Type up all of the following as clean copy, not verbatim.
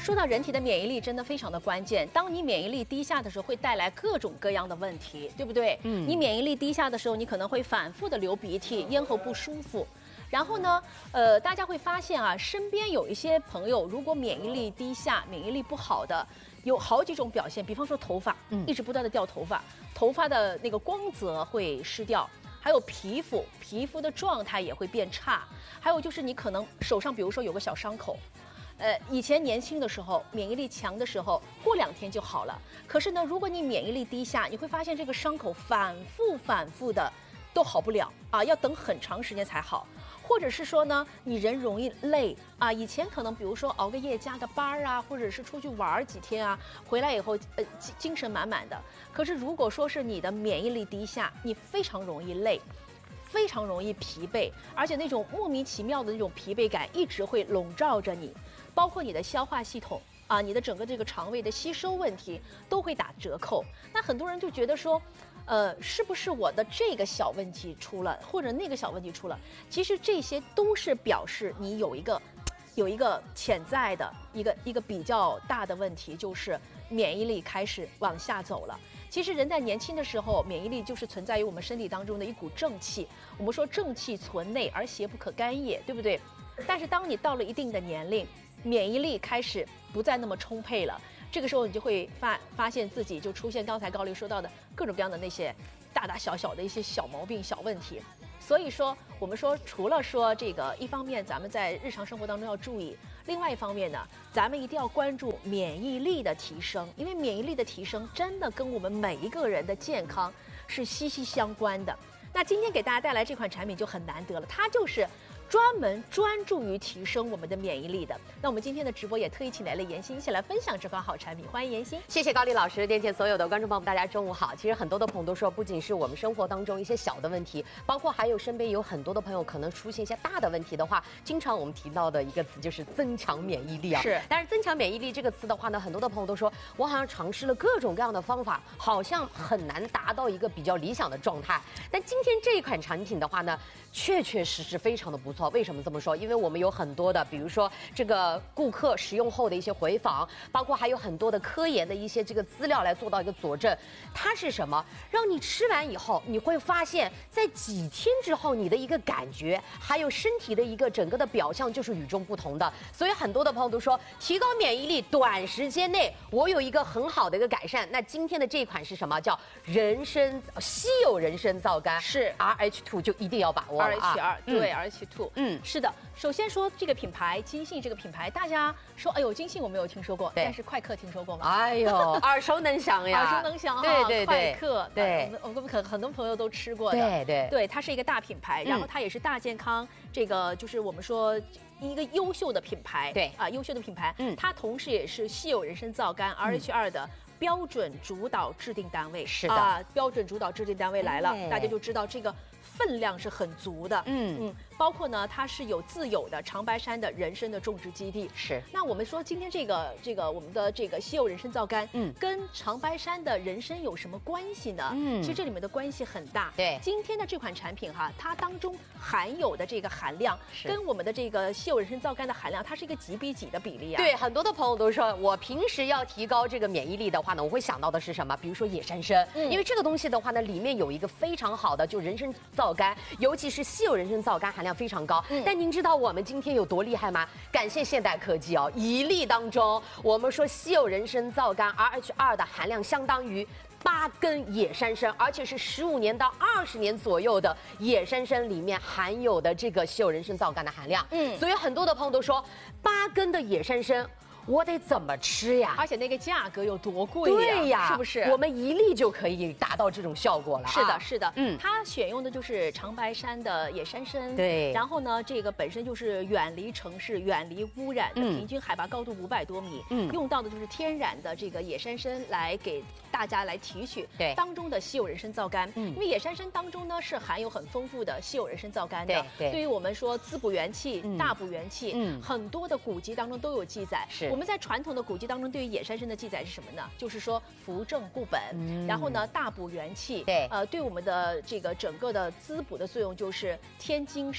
说到人体的免疫力，真的非常的关键。当你免疫力低下的时候，会带来各种各样的问题，对不对？你免疫力低下的时候，你可能会反复的流鼻涕，咽喉不舒服。然后呢，大家会发现啊，身边有一些朋友，如果免疫力低下、免疫力不好的，有好几种表现。比方说头发，一直不断的掉头发，头发的那个光泽会失掉。还有皮肤的状态也会变差，还有就是你可能手上比如说有个小伤口，以前年轻的时候免疫力强的时候，过2天就好了。可是呢，如果你免疫力低下，你会发现这个伤口反复的都好不了啊，要等很长时间才好。或者是说呢，你人容易累啊，以前可能比如说熬个夜加个班啊，或者是出去玩几天啊，回来以后精神满满的。可是如果说是你的免疫力低下，你非常容易累，非常容易疲惫，而且那种莫名其妙的那种疲惫感一直会笼罩着你，包括你的消化系统啊，你的整个这个肠胃的吸收问题都会打折扣。那很多人就觉得说，是不是我的这个小问题出了，或者那个小问题出了？其实这些都是表示你有一个潜在的一个比较大的问题，就是免疫力开始往下走了。其实人在年轻的时候，免疫力就是存在于我们身体当中的一股正气。我们说正气存内，而邪不可干也，对不对？但是当你到了一定的年龄，免疫力开始不再那么充沛了，这个时候你就会发现自己就出现刚才高丽说到的各种各样的那些大大小小的一些小毛病、小问题。所以说，我们说除了说这个，一方面咱们在日常生活当中要注意，另外一方面呢，咱们一定要关注免疫力的提升，因为免疫力的提升真的跟我们每一个人的健康是息息相关的。那今天给大家带来这款产品就很难得了，它就是专注于提升我们的免疫力的。那我们今天的直播也特意请来了妍希，一起来分享这款好产品。欢迎妍希。 谢谢高丽老师，电前所有的观众朋友们，大家中午好。其实很多的朋友都说，不仅是我们生活当中一些小的问题，包括还有身边有很多的朋友可能出现一些大的问题的话，经常我们提到的一个词就是增强免疫力啊。 是。 但是增强免疫力这个词的话呢，很多的朋友都说，我好像尝试了各种各样的方法，好像很难达到一个比较理想的状态。但今天这一款产品的话呢，确实非常的不错。为什么这么说？因为我们有很多的，比如说这个顾客使用后的一些回访，包括还有很多的科研的一些这个资料来做到一个佐证。它是什么？让你吃完以后，你会发现在几天之后，你的一个感觉，还有身体的一个整个的表象就是与众不同的。所以很多的朋友都说，提高免疫力，短时间内我有一个很好的一个改善。那今天的这一款是什么？叫稀有人参皂苷， 是 RH2 就一定要把握了啊。 RH2，对，RH2，是的。首先说这个品牌金信这个品牌，大家说，哎呦，金信我没有听说过，但是快客听说过吗？ 哎呦，耳熟能详呀， 耳熟能详哈。 对， 快客， 对， 我们很多朋友都吃过的。对，它是一个大品牌，然后它也是大健康这个就是我们说一个优秀的品牌， 对啊， 优秀的品牌，它同时也是稀有人参皂苷 RH2 的标准主导制定单位。 是的啊， 标准主导制定单位来了，大家就知道这个分量是很足的。包括呢，它是有自有的长白山的人参的种植基地。 是。 那我们说今天这个我们的这个稀有人参皂苷，跟长白山的人参有什么关系呢？其实这里面的关系很大。 对。 今天的这款产品哈，它当中含有的这个含量，跟我们的这个稀有人参皂苷的含量，它是一个几比几的比例啊。 对，很多的朋友都说，我平时要提高这个免疫力的话呢，我会想到的是什么？比如说野山参，因为这个东西的话呢，里面有一个非常好的就人参皂苷，尤其是稀有人参皂苷含量非常高。但您知道我们今天有多厉害吗？感谢现代科技哦，1粒当中，我们说稀有人参皂苷 RH2 的含量相当于8根野山参，而且是15年到20年左右的野山参里面含有的这个稀有人参皂苷的含量。所以很多的朋友都说，8根的野山参我得怎么吃呀？ 而且那个价格有多贵呀？ 对呀， 是不是？ 我们1粒就可以达到这种效果了。 是的，是的，它选用的就是长白山的野山参。 对。 然后呢，这个本身就是远离城市、远离污染的，平均海拔高度500多米。用到的就是天然的这个野山参来给大家来提取当中的稀有人参皂苷。因为野山参当中呢是含有很丰富的稀有人参皂苷的。对于我们说滋补元气、大补元气，很多的古籍当中都有记载。 是。 我们在传统的古籍当中对于野山参的记载是什么呢？就是说扶正固本，然后呢大补元气。 对， 对我们的这个整个的滋补的作用就是添精神、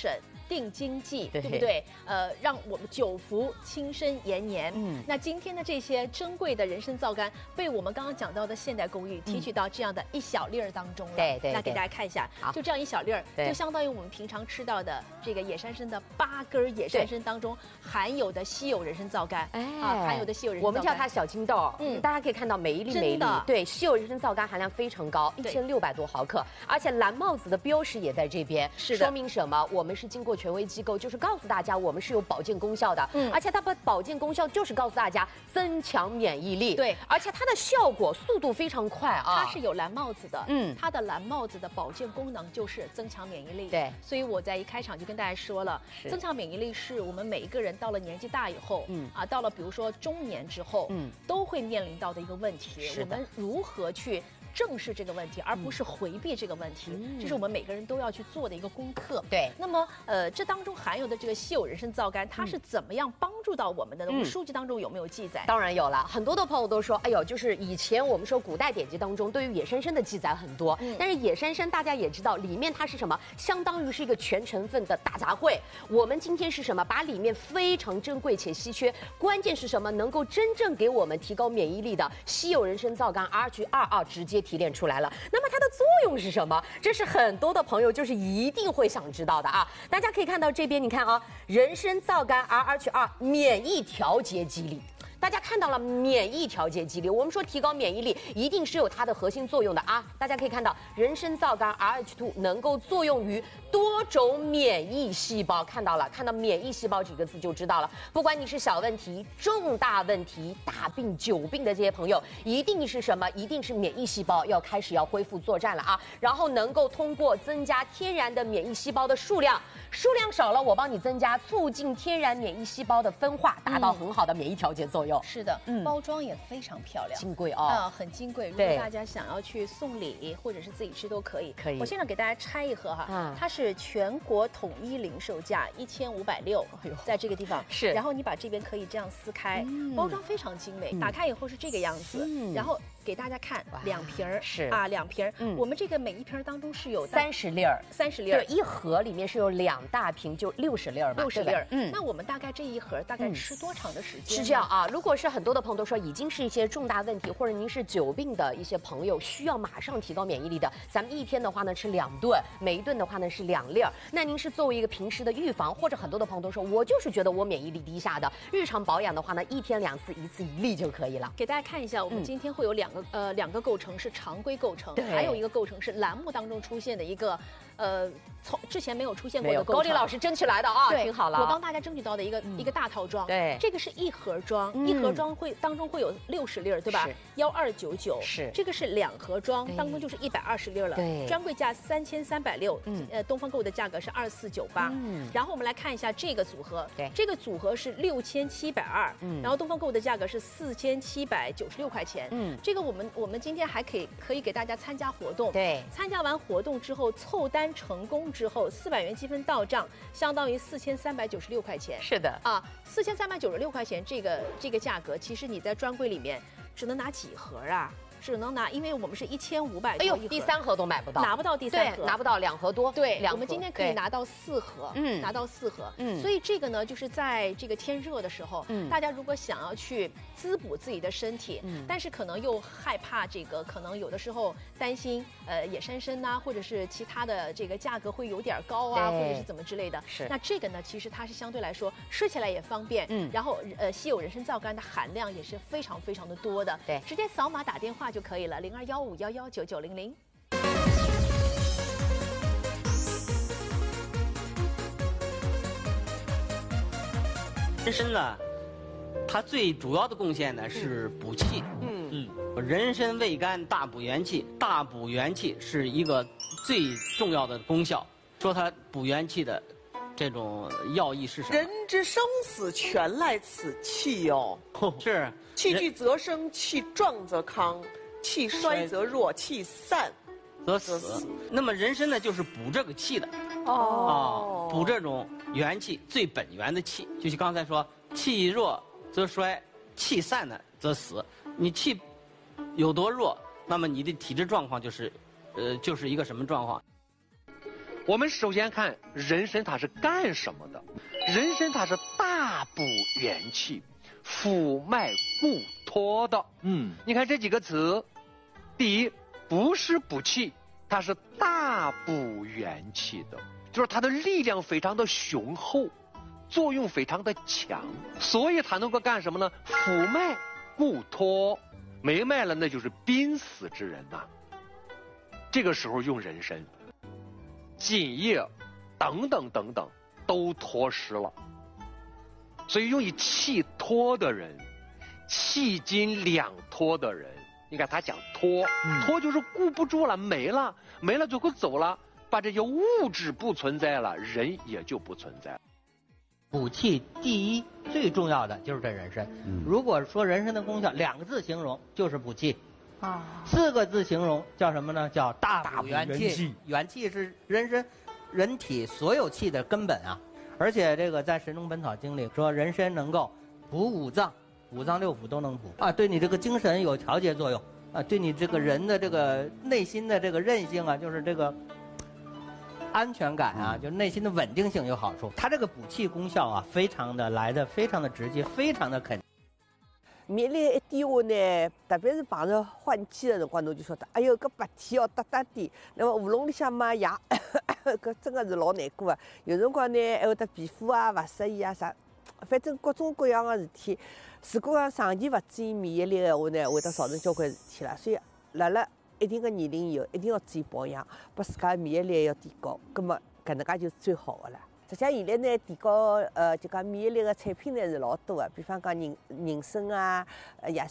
定经济， 对不对？让我们久服轻身延年。那今天的这些珍贵的人参皂苷，被我们刚刚讲到的现代工艺提取到这样的一小粒儿当中了。 对。 那给大家看一下，就这样一小粒儿，就相当于我们平常吃到的这个野山参的8根野山参当中含有的稀有人参皂苷。含有的稀有人参皂苷， 我们叫它小金豆。大家可以看到每一粒，对，稀有人参皂苷含量非常高，1600多毫克，而且蓝帽子的标识也在这边， 是的， 说明什么？我们是经过权威机构，就是告诉大家我们是有保健功效的，而且它的保健功效就是告诉大家增强免疫力， 对， 而且它的效果速度非常快啊， 它是有蓝帽子的，它的蓝帽子的保健功能就是增强免疫力， 对， 所以我在一开场就跟大家说了，增强免疫力是我们每一个人到了年纪大以后，到了比如说中年之后，都会面临到的一个问题，我们如何去正视这个问题，而不是回避这个问题，这是我们每个人都要去做的一个功课。 对， 那么这当中含有的这个稀有人参皂苷，它是怎么样帮助到我们的呢？我们书籍当中有没有记载？ 当然有了，很多的朋友都说，哎呦，就是以前我们说古代典籍当中对于野山参的记载很多，但是野山参大家也知道，里面它是什么？相当于是一个全成分的大杂烩。我们今天是什么？把里面非常珍贵且稀缺，关键是什么？能够真正给我们提高免疫力的稀有人参皂苷 RG22直接提炼出来了。那么它的作用是什么？这是很多的朋友就是一定会想知道的啊！大家可以看到这边，你看啊，人参皂苷 RH2 免疫调节机理。大家看到了免疫调节机理，我们说提高免疫力一定是有它的核心作用的啊！大家可以看到，人参皂苷 RH2 能够作用于多种免疫细胞，看到了，看到免疫细胞几个字就知道了。不管你是小问题、重大问题、大病、久病的这些朋友，一定是什么？一定是免疫细胞要开始要恢复作战了啊！然后能够通过增加天然的免疫细胞的数量少了，我帮你增加，促进天然免疫细胞的分化，达到很好的免疫调节作用。 是的，包装也非常漂亮， 金贵哦， 很金贵。如果大家想要去送礼或者是自己吃都可以。 可以， 我现在给大家拆一盒哈，它是全国统一零售价1560，在这个地方是。 然后你把这边可以这样撕开，包装非常精美，打开以后是这个样子，然后给大家看2瓶儿， 是啊，2瓶儿。我们这个每一瓶当中是有 30粒儿 ，30粒儿， 对，一盒里面是有2大瓶，就60粒儿嘛 ，60粒儿。那我们大概这一盒大概吃多长的时间？ 是这样啊，如果是很多的朋友都说已经是一些重大问题，或者您是久病的一些朋友，需要马上提高免疫力的，咱们一天的话呢吃2顿，每一顿的话呢是2粒儿。那您是作为一个平时的预防，或者很多的朋友都说我就是觉得我免疫力低下的，日常保养的话呢1天2次，1次1粒就可以了。 给大家看一下，我们今天会有两个构成是常规构成，还有一个构成是栏目当中出现的一个从之前没有出现过的构成。 高丽老师争取来的啊， 对， 挺好了。 我帮大家争取到的一个大套装。 对， 这个是一盒装，一盒装当中会有60粒儿，对吧？1299。 是。 这个是2盒装，当中就是120粒儿了。 对。 专柜价3360，东方购物的价格是2498。然后我们来看一下这个组合， 对， 这个组合是6720，然后东方购物的价格是4796块钱。这个我们今天还可以给大家参加活动。 对。 参加完活动之后，凑单成功之后，400元积分到账，相当于4396块钱。 是的啊，4396块钱这个价格，其实你在专柜里面只能拿几盒啊？只能拿，因为我们是1500多。 哎呦，第3盒都买不到， 拿不到第3盒， 拿不到2盒多。 对，我们今天可以拿到4盒，拿到4盒。所以这个呢，就是在这个天热的时候，大家如果想要去滋补自己的身体，但是可能又害怕这个，可能有的时候担心野山参呐，或者是其他的这个价格会有点高啊，或者是怎么之类的。 是。 那这个呢，其实它是相对来说吃起来也方便，然后稀有人参皂苷的含量也是非常非常的多的。 对， 直接扫码打电话就可以了，0215119900。 人参呢，它最主要的贡献呢是补气。人参味甘，大补元气，大补元气是一个最重要的功效。说它补元气的这种要义是什么？ 人之生死全赖此气哟。 是。 气聚则生，气壮则康，气衰则弱，气散则死。那么人参呢，就是补这个气的。补这种元气最本源的气。就像刚才说，气弱则衰，气散呢则死。你气有多弱，那么你的体质状况就是一个什么状况？ 我们首先看人参它是干什么的？人参它是大补元气、辅脉固脱的。你看这几个词，第一不是补气，它是大补元气的，就是它的力量非常的雄厚，作用非常的强，所以它能够干什么呢？辅脉固脱，没脉了那就是濒死之人呐。这个时候用人参。津液等等等等都脱失了，所以用以气脱的人，气津两脱的人，你看他讲脱，脱就是固不住了，没了，最后走了，把这些物质不存在了，人也就不存在了。 补气第一最重要的就是这人参。如果说人参的功效2个字形容，就是补气。4个字形容叫什么呢？叫大补元气。元气是人体所有气的根本啊！而且这个在《神农本草经》里说，人参能够补5脏，5脏6腑都能补啊，对你这个精神有调节作用啊，对你这个人的这个内心的这个韧性啊，就是这个安全感啊，就内心的稳定性有好处。它这个补气功效啊，非常的直接，非常的肯定。 免疫力一低下呢，特别是碰着换季的辰光，侬就晓得，哎哟，搿白天哦搭搭点，那么喉咙里向嘛也，搿真的是老难过啊。有辰光呢，还会得皮肤啊勿适意啊啥，反正各种各样的事体。如果讲长期勿注意免疫力的话呢，会得造成交关事体啦。所以辣一定的年龄以后，一定要注意保养，把自家免疫力要提高，葛么搿能介就是最好的啦。实际上现在呢，提高就讲免疫力的产品呢是老多的，比方讲人参啊、野